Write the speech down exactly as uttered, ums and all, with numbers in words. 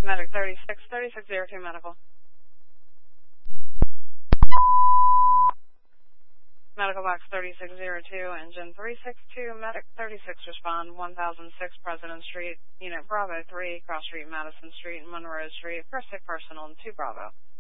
Medic thirty-six, thirty-six oh two medical. Medical box thirty-six oh two, engine three six two, medic thirty-six respond, one thousand six President Street, unit Bravo three, cross street Madison Street, Monroe Street, first sick personal, two Bravo.